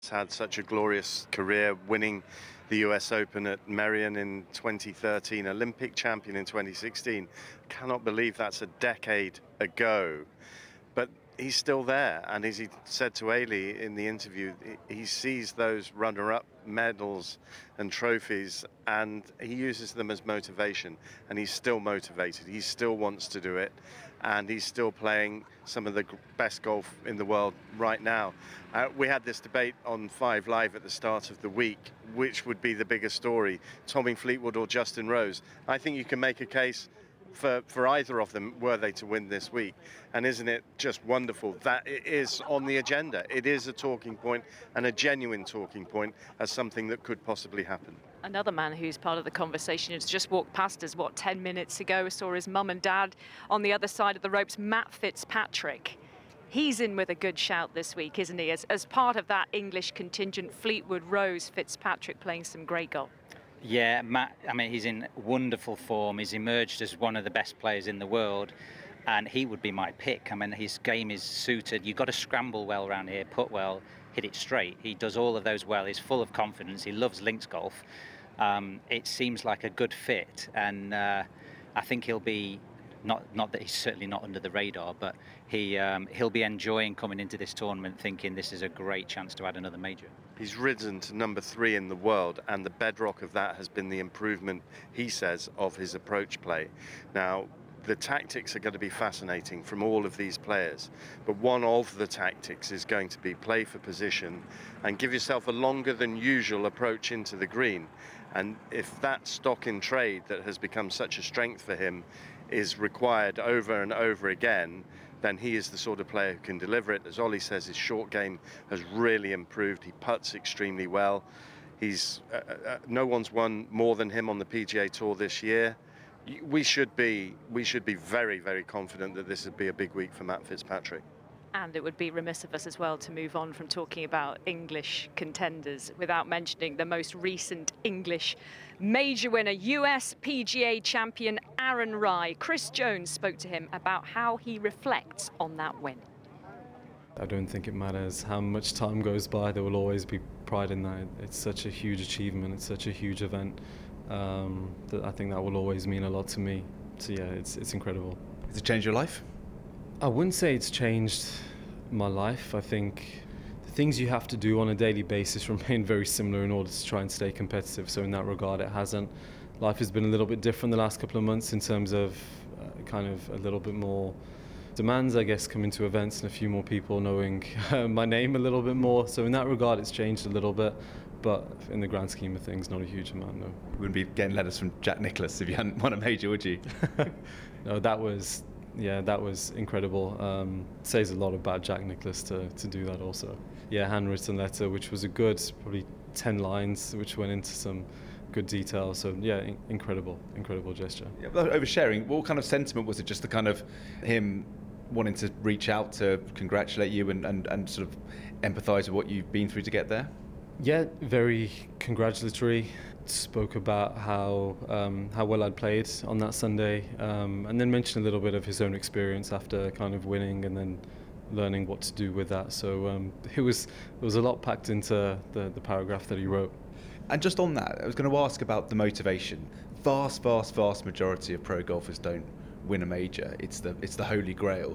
He's had such a glorious career, winning the US Open at Merion in 2013, Olympic champion in 2016. Cannot believe that's a decade ago. But he's still there, and as he said to Ailey in the interview, he sees those runner-up medals and trophies and he uses them as motivation, and he's still motivated. He still wants to do it, and he's still playing some of the best golf in the world right now. We had this debate on Five Live at the start of the week, which would be the bigger story, Tommy Fleetwood or Justin Rose. I think you can make a case for either of them were they to win this week. And isn't it just wonderful that it is on the agenda? It is a talking point, and a genuine talking point, as something that could possibly happen. Another man who's part of the conversation has just walked past us, 10 minutes ago, saw his mum and dad on the other side of the ropes, Matt Fitzpatrick. He's in with a good shout this week, isn't he? As part of that English contingent, Fleetwood, Rose, Fitzpatrick playing some great golf. Yeah, Matt, I mean, he's in wonderful form. He's emerged as one of the best players in the world, and he would be my pick. I mean, his game is suited. You've got to scramble well around here, putt well, hit it straight. He does all of those well. He's full of confidence. He loves links golf. It seems like a good fit, and I think he'll be, not that he's certainly not under the radar, but he'll be enjoying coming into this tournament thinking this is a great chance to add another major. He's risen to number 3 in the world, and the bedrock of that has been the improvement, he says, of his approach play. Now, the tactics are going to be fascinating from all of these players, but one of the tactics is going to be play for position and give yourself a longer than usual approach into the green. And if that stock in trade that has become such a strength for him is required over and over again, then he is the sort of player who can deliver it. As Ollie says, his short game has really improved. He putts extremely well. He's no one's won more than him on the PGA Tour this year. We should be very, very confident that this would be a big week for Matt Fitzpatrick. And it would be remiss of us as well to move on from talking about English contenders without mentioning the most recent English major winner, US PGA champion Aaron Rai. Chris Jones spoke to him about how he reflects on that win. I don't think it matters how much time goes by, there will always be pride in that. It's such a huge achievement, it's such a huge event, that I think that will always mean a lot to me. So yeah, it's incredible. Has it changed your life? I wouldn't say it's changed my life. I think the things you have to do on a daily basis remain very similar in order to try and stay competitive. So in that regard, it hasn't. Life has been a little bit different the last couple of months in terms of kind of a little bit more demands, I guess, coming to events and a few more people knowing my name a little bit more. So in that regard, it's changed a little bit. But in the grand scheme of things, not a huge amount, no. You wouldn't be getting letters from Jack Nicklaus if you hadn't won a major, would you? No, that was incredible. Says a lot about Jack Nicklaus to do that also. Yeah, handwritten letter, which was a good, probably 10 lines, which went into some good detail. So yeah, incredible gesture. Yeah, oversharing, what kind of sentiment was it? Just the kind of him wanting to reach out to congratulate you and sort of empathise with what you've been through to get there? Yeah, very congratulatory. Spoke about how well I'd played on that Sunday, and then mentioned a little bit of his own experience after kind of winning and then learning what to do with that. So there was a lot packed into the paragraph that he wrote. And just on that, I was going to ask about the motivation. Vast majority of pro golfers don't win a major. It's the holy grail.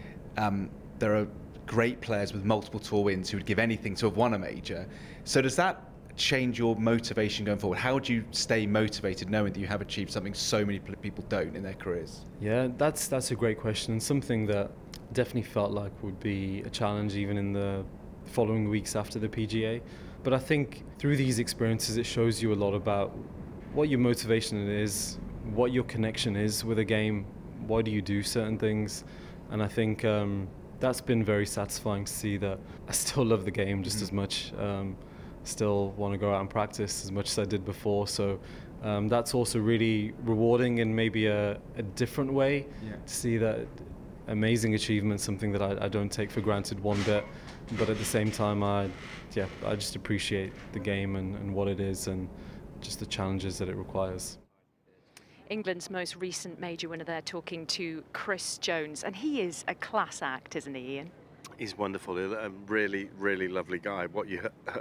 There are great players with multiple tour wins who would give anything to have won a major. So does that change your motivation going forward? How do you stay motivated knowing that you have achieved something so many people don't in their careers? Yeah, that's a great question, and something that definitely felt like would be a challenge even in the following weeks after the PGA. But I think through these experiences it shows you a lot about what your motivation is, what your connection is with a game, why do you do certain things. And I think that's been very satisfying to see that I still love the game just as much. Still want to go out and practice as much as I did before. So that's also really rewarding in maybe a different way, to see that amazing achievement, something that I don't take for granted one bit. But at the same time, I just appreciate the game and what it is and just the challenges that it requires. England's most recent major winner there, talking to Chris Jones, and he is a class act, isn't he, Ian? He's wonderful, a really, really lovely guy. What you